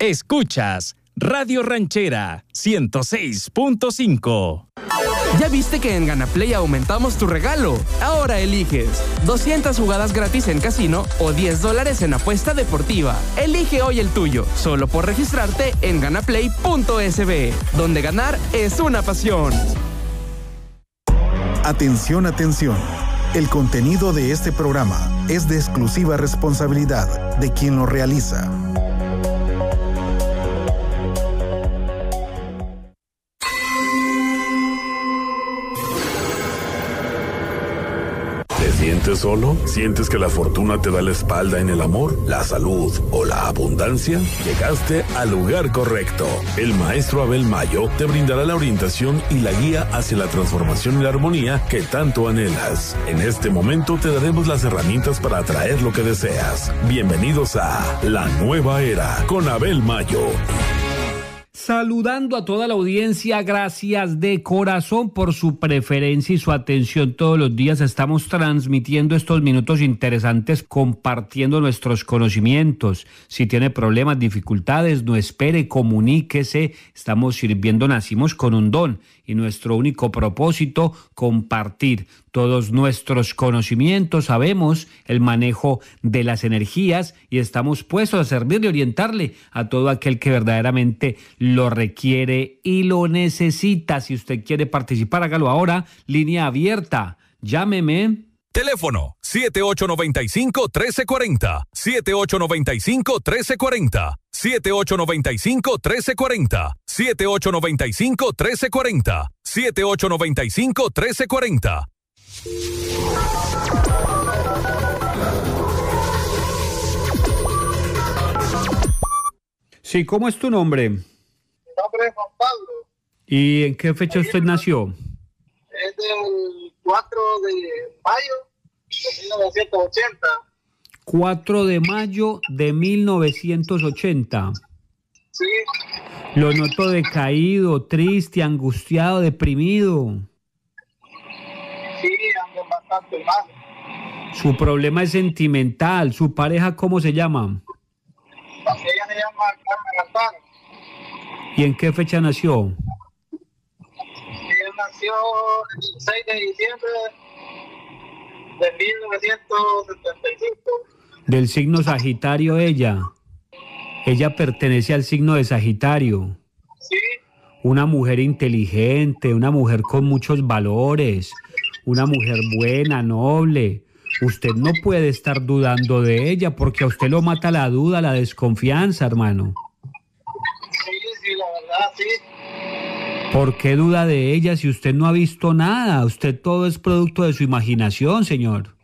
Escuchas Radio Ranchera 106.5. ¿Ya viste que en Ganaplay aumentamos tu regalo? Ahora eliges 200 jugadas gratis en casino o $10 en apuesta deportiva. Elige hoy el tuyo, solo por registrarte en ganaplay.sb, donde ganar es una pasión. Atención, atención. El contenido de este programa es de exclusiva responsabilidad de quien lo realiza. ¿Te sientes solo? ¿Sientes que la fortuna te da la espalda en el amor, la salud o la abundancia? Llegaste al lugar correcto. El maestro Abel Mayo te brindará la orientación y la guía hacia la transformación y la armonía que tanto anhelas. En este momento te daremos las herramientas para atraer lo que deseas. Bienvenidos a La Nueva Era con Abel Mayo. Saludando a toda la audiencia, gracias de corazón por su preferencia y su atención todos los días. Estamos transmitiendo estos minutos interesantes, compartiendo nuestros conocimientos. Si tiene problemas, dificultades, no espere, comuníquese. Estamos sirviendo, nacimos con un don y nuestro único propósito, compartir todos nuestros conocimientos. Sabemos el manejo de las energías y estamos puestos a servirle, orientarle a todo aquel que verdaderamente lo requiere y lo necesita. Si usted quiere participar, hágalo ahora. Línea abierta. Llámeme. Teléfono 7895-1340, 7895-1340, 7895-1340, 7895-1340, 7895-1340. Sí, ¿cómo es tu nombre? Mi nombre es Juan Pablo. ¿Y en qué fecha usted nació? Es del 4 de mayo de 1980. 4 de mayo de 1980. Sí. Lo noto decaído, triste, angustiado, deprimido. Sí, ando bastante mal. Su problema es sentimental. ¿Su pareja cómo se llama? Ella se llama Carmen Alfaro. ¿Y en qué fecha nació? Ella nació el 6 de diciembre de 1975. Del signo Sagitario ella. Ella pertenece al signo de Sagitario. Sí. Una mujer inteligente, una mujer con muchos valores, una mujer buena, noble. Usted no puede estar dudando de ella porque a usted lo mata la duda, la desconfianza, hermano. Sí, la verdad, sí. ¿Por qué duda de ella si usted no ha visto nada? Usted todo es producto de su imaginación, señor.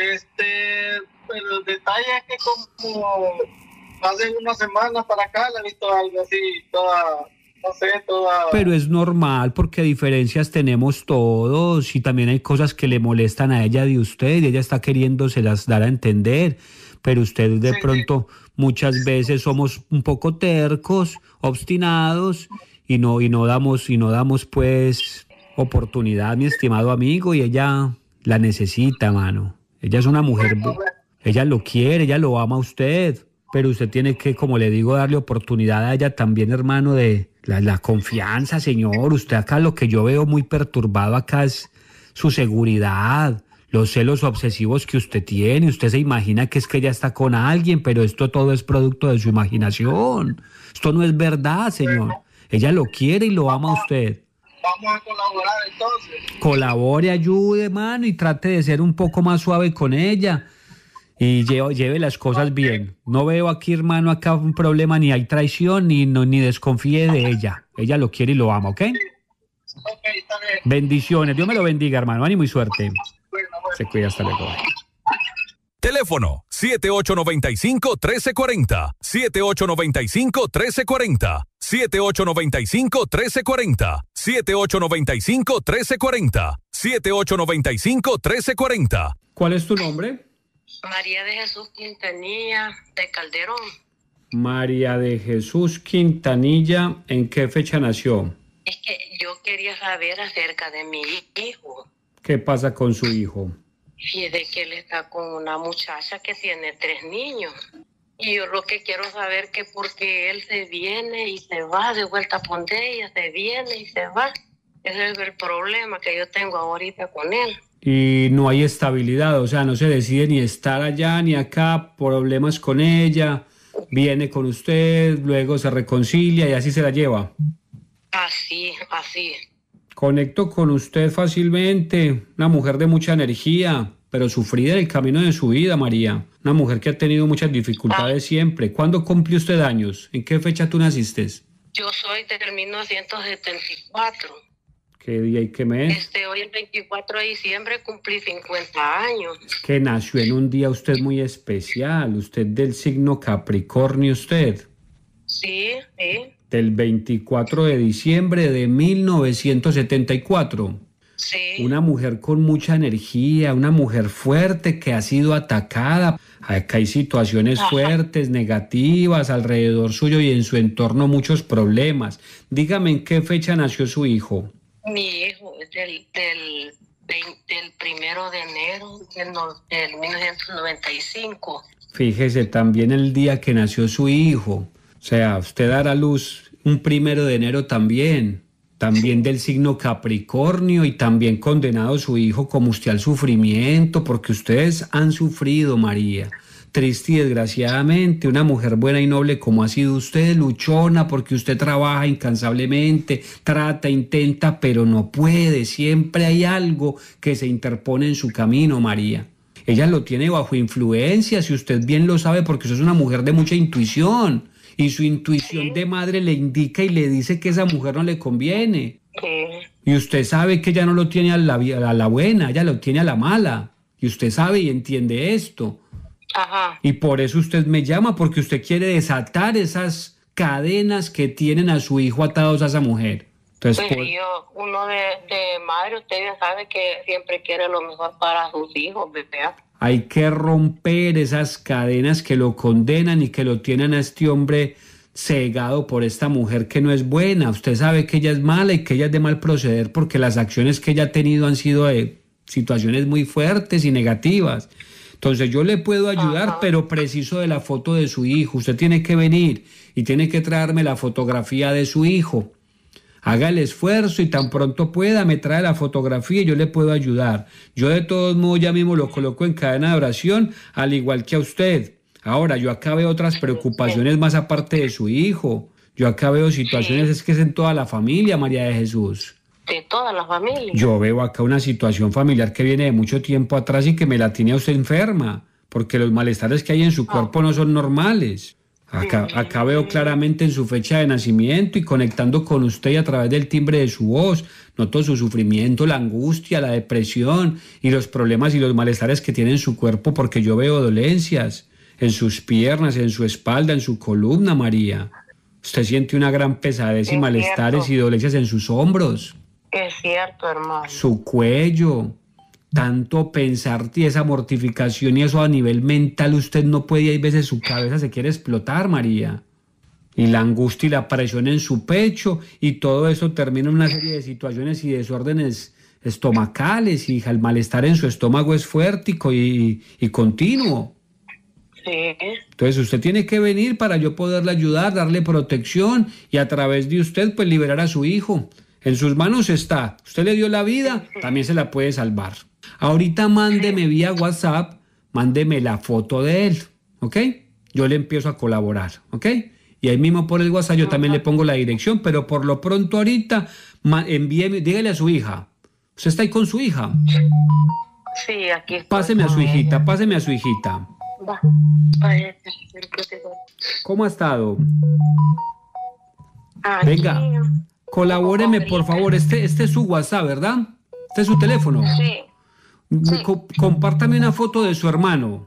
Pero el detalle es que como hace unas semanas para acá le he visto algo así, toda... Pero es normal porque diferencias tenemos todos y también hay cosas que le molestan a ella de usted y ella está queriéndoselas dar a entender, pero usted de pronto muchas veces somos un poco tercos, obstinados y no damos pues oportunidad, mi estimado amigo, y ella la necesita, mano. Ella es una mujer, ella lo quiere, ella lo ama a usted, pero usted tiene que, como le digo, darle oportunidad a ella también, hermano, de la confianza, señor. Usted acá lo que yo veo muy perturbado acá es su seguridad, los celos obsesivos que usted tiene. Usted se imagina que es que ella está con alguien, pero esto todo es producto de su imaginación. Esto no es verdad, señor. Ella lo quiere y lo ama a usted. Vamos a colaborar entonces. Colabore, ayude, mano, y trate de ser un poco más suave con ella. Y lleve las cosas bien. No veo aquí, hermano, acá un problema, ni hay traición, ni desconfíe de ella. Ella lo quiere y lo ama, ¿ok? Ok, está bien. Bendiciones. Dios me lo bendiga, hermano. Ánimo y suerte. Bueno. Se cuida, hasta luego. Teléfono 7895-1340, 7895-1340, 7895-1340, 7895-1340, 7895-1340. ¿Cuál es tu nombre? María de Jesús Quintanilla, de Calderón. María de Jesús Quintanilla, ¿en qué fecha nació? Es que yo quería saber acerca de mi hijo. ¿Qué pasa con su hijo? Y de que él está con una muchacha que tiene 3 niños. Y yo lo que quiero saber que porque él se viene y se va de vuelta a Pondella, se viene y se va. Ese es el problema que yo tengo ahorita con él. Y no hay estabilidad, o sea, no se decide ni estar allá ni acá, problemas con ella, viene con usted, luego se reconcilia y así se la lleva. Así. Conecto con usted fácilmente, una mujer de mucha energía, pero sufrida en el camino de su vida, María. Una mujer que ha tenido muchas dificultades siempre. ¿Cuándo cumple usted años? ¿En qué fecha tú naciste? Yo soy de 1974. ¿Qué día y qué mes? Hoy el 24 de diciembre cumplí 50 años. Que nació en un día usted muy especial, usted del signo Capricornio, usted. Sí. Del 24 de diciembre de 1974. Sí. Una mujer con mucha energía, una mujer fuerte que ha sido atacada. Acá hay situaciones fuertes, negativas alrededor suyo y en su entorno muchos problemas. Dígame, ¿en qué fecha nació su hijo? Mi hijo es del 1 de enero del 1995. Fíjese también el día que nació su hijo. O sea, usted dará a luz un 1 de enero también del signo Capricornio y también condenado su hijo como usted al sufrimiento, porque ustedes han sufrido, María. Triste y desgraciadamente, una mujer buena y noble como ha sido usted, luchona porque usted trabaja incansablemente, trata, intenta, pero no puede. Siempre hay algo que se interpone en su camino, María. Ella lo tiene bajo influencia, si usted bien lo sabe, porque usted es una mujer de mucha intuición. Y su intuición de madre le indica y le dice que esa mujer no le conviene. Y usted sabe que ella no lo tiene a la buena, ella lo tiene a la mala. Y usted sabe y entiende esto. Ajá. Y por eso usted me llama, porque usted quiere desatar esas cadenas que tienen a su hijo atados a esa mujer. Entonces, uno de madre, usted ya sabe que siempre quiere lo mejor para sus hijos, ¿verdad? Hay que romper esas cadenas que lo condenan y que lo tienen a este hombre cegado por esta mujer que no es buena. Usted sabe que ella es mala y que ella es de mal proceder porque las acciones que ella ha tenido han sido de situaciones muy fuertes y negativas. Entonces yo le puedo ayudar, pero preciso de la foto de su hijo. Usted tiene que venir y tiene que traerme la fotografía de su hijo. Haga el esfuerzo y tan pronto pueda me trae la fotografía y yo le puedo ayudar. Yo de todos modos ya mismo lo coloco en cadena de oración, al igual que a usted. Ahora, yo acá veo otras preocupaciones más aparte de su hijo. Yo acá veo situaciones, es que es en toda la familia, María de Jesús. De toda la familia. Yo veo acá una situación familiar que viene de mucho tiempo atrás y que me la tiene a usted enferma, porque los malestares que hay en su cuerpo no son normales. Acá veo claramente en su fecha de nacimiento y conectando con usted y a través del timbre de su voz, noto su sufrimiento, la angustia, la depresión y los problemas y los malestares que tiene en su cuerpo, porque yo veo dolencias en sus piernas, en su espalda, en su columna, María. Usted siente una gran pesadez y malestares y dolencias en sus hombros. Es cierto, hermano. Su cuello. Tanto pensar y esa mortificación y eso a nivel mental, usted no puede, y hay veces su cabeza se quiere explotar, María. Y la angustia y la presión en su pecho y todo eso termina en una serie de situaciones y desórdenes estomacales y el malestar en su estómago es fuerte y continuo. Sí. Entonces usted tiene que venir para yo poderle ayudar, darle protección y a través de usted pues liberar a su hijo. En sus manos está. Usted le dio la vida, también se la puede salvar. Ahorita mándeme vía WhatsApp, mándeme la foto de él, ¿ok? Yo le empiezo a colaborar, ¿ok? Y ahí mismo por el WhatsApp yo también le pongo la dirección, pero por lo pronto ahorita envíeme, dígale a su hija. ¿Usted está ahí con su hija? Sí, aquí estoy. Páseme a su hijita, páseme a su hijita. Va. ¿Cómo ha estado? Aquí. Venga, colabóreme por favor, este es su WhatsApp, ¿verdad? Este es su teléfono. Sí. Compártame una foto de su hermano.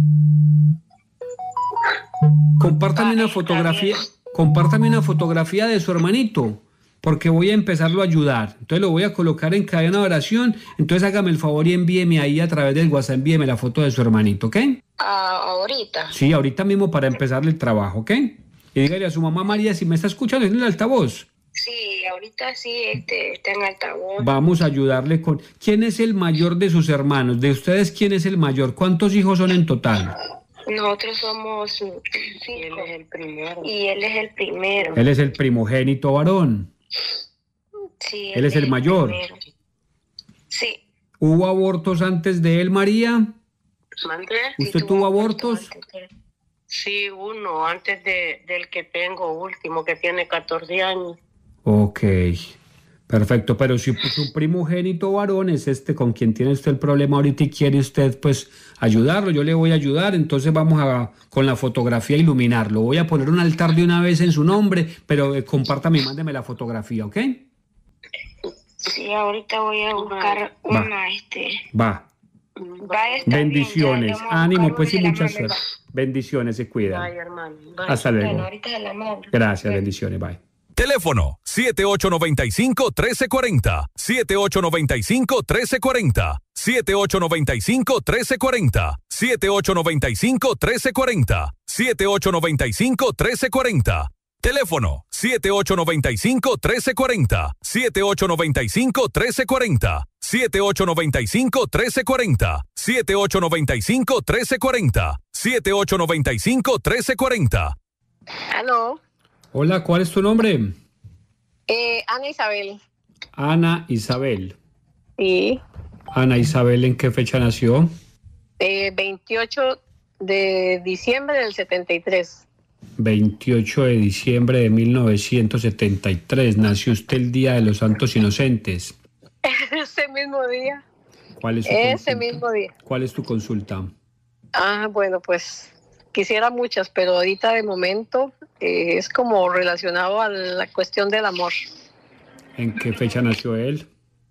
Compártame una fotografía de su hermanito, porque voy a empezarlo a ayudar. Entonces lo voy a colocar en cadena de oración. Entonces hágame el favor y envíeme ahí a través del WhatsApp, envíeme la foto de su hermanito, ¿ok? Ahorita. Sí, ahorita mismo para empezarle el trabajo, ¿ok? Y dígale a su mamá María, si me está escuchando, en el altavoz. Sí, ahorita sí está en altavoz. Vamos a ayudarle con... ¿Quién es el mayor de sus hermanos? De ustedes, ¿quién es el mayor? ¿Cuántos hijos son en total? Nosotros somos 5. Y él es el primero. Y él es el primero. Él es el primogénito varón. Sí. Él es el mayor. Primero. Sí. ¿Hubo abortos antes de él, María? ¿Mandé? ¿Usted Sí, tuvo abortos? Sí, uno, antes del que tengo último, que tiene 14 años. Ok, perfecto, pero si su primogénito varón es con quien tiene usted el problema ahorita y quiere usted pues ayudarlo, yo le voy a ayudar, entonces vamos con la fotografía a iluminarlo. Voy a poner un altar de una vez en su nombre, pero compártame y mándeme la fotografía, ¿ok? Sí, ahorita voy a buscar una, Va. Bendiciones, ánimo pues y mucha suerte. Bendiciones, se cuidan. Bye, hermano. Bye. Hasta luego. Bueno, ahorita se la mando. Gracias, bendiciones, bye. Teléfono 7895-1340. 7895-1340. 7895-1340. 7895-1340. 7895-1340. Teléfono 7895-1340. 7895-1340. 7895-1340. 7895-1340. 7895-1340. Aló. Hola, ¿cuál es tu nombre? Ana Isabel. Ana Isabel. Sí. Ana Isabel, ¿en qué fecha nació? 28 de diciembre del 73. 28 de diciembre de 1973. Nació usted el Día de los Santos Inocentes. Ese mismo día. ¿Cuál es su Ese mismo día. ¿Cuál es tu consulta? Bueno, pues quisiera muchas, pero ahorita de momento es como relacionado a la cuestión del amor. ¿En qué fecha nació él?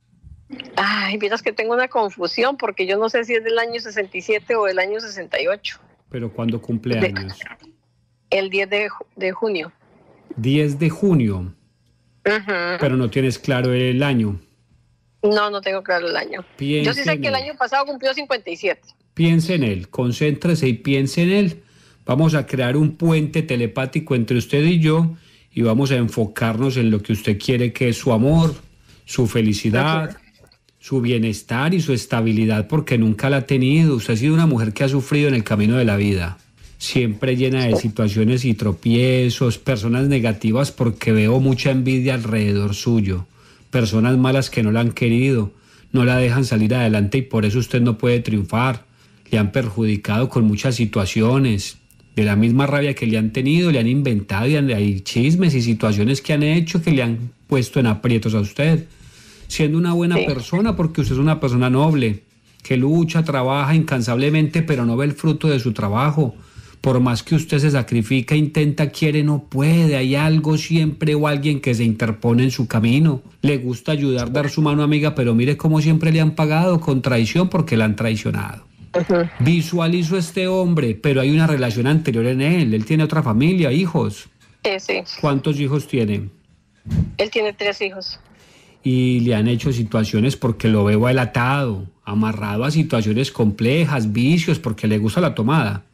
Ay, miras que tengo una confusión porque yo no sé si es del año 67 o del año 68. ¿Pero cuándo cumple años? El 10 de junio. 10 de junio. Uh-huh. Pero no tienes claro el año. No tengo claro el año. Yo sí sé que el año pasado cumplió 57. Piense en él, concéntrese y piense en él. Vamos a crear un puente telepático entre usted y yo y vamos a enfocarnos en lo que usted quiere, que es su amor, su felicidad, su bienestar y su estabilidad, porque nunca la ha tenido. Usted ha sido una mujer que ha sufrido en el camino de la vida, siempre llena de situaciones y tropiezos, personas negativas, porque veo mucha envidia alrededor suyo, personas malas que no la han querido, no la dejan salir adelante y por eso usted no puede triunfar. Le han perjudicado con muchas situaciones, de la misma rabia que le han tenido, le han inventado y hay chismes y situaciones que han hecho que le han puesto en aprietos a usted, siendo una buena persona, porque usted es una persona noble, que lucha, trabaja incansablemente, pero no ve el fruto de su trabajo. Por más que usted se sacrifica, intenta, quiere, no puede, hay algo siempre o alguien que se interpone en su camino. Le gusta ayudar, dar su mano amiga, pero mire cómo siempre le han pagado con traición porque la han traicionado. Uh-huh. Visualizo a este hombre, pero hay una relación anterior en él. Él tiene otra familia, hijos. Sí. ¿Cuántos hijos tiene? Él tiene 3 hijos. Y le han hecho situaciones porque lo veo él atado, amarrado a situaciones complejas, vicios, porque le gusta la tomada.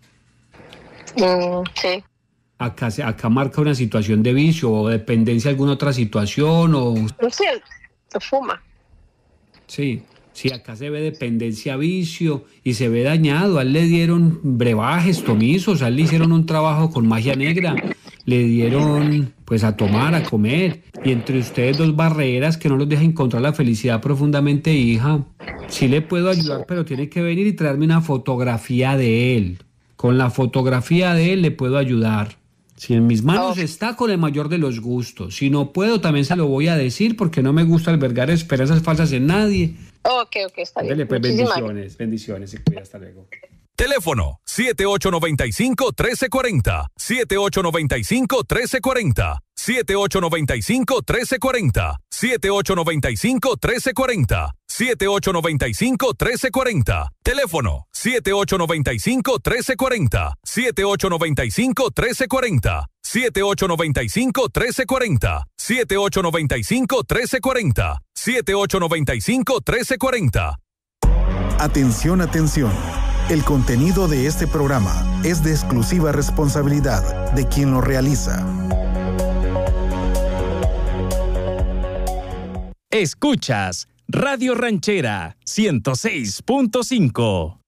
Sí. Acá marca una situación de vicio o dependencia de alguna otra situación o... Sí, él fuma. Sí, acá se ve dependencia, vicio y se ve dañado. A él le dieron brebajes, tomizos, a él le hicieron un trabajo con magia negra, le dieron pues a tomar, a comer, y entre ustedes 2 barreras que no los dejan encontrar la felicidad profundamente, hija. Sí le puedo ayudar, pero tiene que venir y traerme una fotografía de él. Con la fotografía de él le puedo ayudar. Si en mis manos está, con el mayor de los gustos. Si no puedo, también se lo voy a decir porque no me gusta albergar esperanzas falsas en nadie. Ok, está bien. Dele, pues, bendiciones, se cuida, hasta luego. Teléfono 7895-1340. 7895-1340. 7895-1340. 7895-1340. 7895-1340. Teléfono 7895-1340. 7895-1340. 7895-1340. 7895-1340. 7895-1340. Atención. El contenido de este programa es de exclusiva responsabilidad de quien lo realiza. Escuchas Radio Ranchera 106.5.